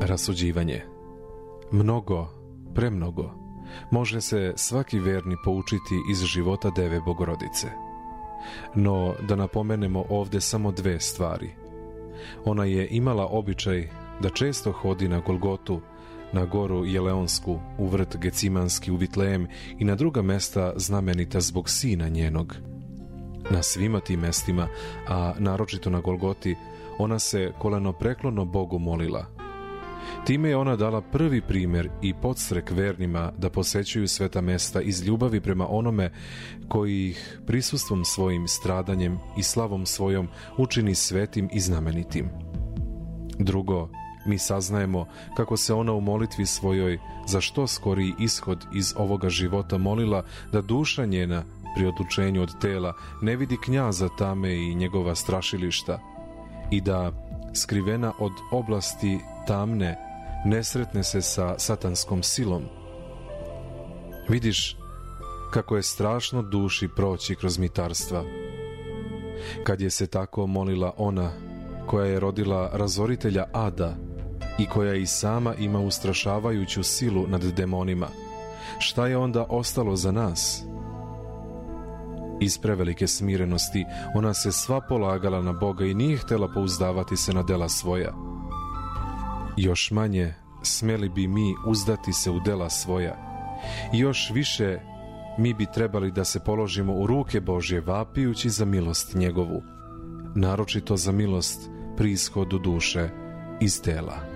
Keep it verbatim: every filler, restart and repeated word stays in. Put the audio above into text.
Rasuđivanje. Mnogo, premnogo, može se svaki verni poučiti iz života Deve Bogorodice. No, da napomenemo ovde samo dve stvari. Ona je imala običaj da često hodi na Golgotu, na goru Jeleonsku, u vrt Gecimanski, u Vitlejem i na druga mesta znamenita zbog sina njenog. Na svima tim mestima, a naročito na Golgoti, ona se kolenopreklono Bogu molila. Time je ona dala prvi primer i podstrek vernima da posećuju sveta mesta iz ljubavi prema onome koji ih prisustvom svojim, stradanjem i slavom svojom učini svetim i znamenitim. Drugo, mi saznajemo kako se ona u molitvi svojoj za što skoriji ishod iz ovoga života molila da duša njena pri otučenju od tela ne vidi knjaza tame i njegova strašilišta i da, skrivena od oblasti tamne, ne sretne se sa satanskom silom. Vidiš kako je strašno duši proći kroz mitarstva. Kad je se tako molila ona, koja je rodila razoritelja Ada i koja i sama ima ustrašavajuću silu nad demonima, šta je onda ostalo za nas? Iz prevelike smirenosti ona se sva polagala na Boga i nije htjela pouzdavati se na dela svoja. Još manje smeli bi mi uzdati se u dela svoja. I još više mi bi trebali da se položimo u ruke Božje vapijući za milost njegovu, naročito za milost pri ishodu duše iz tela.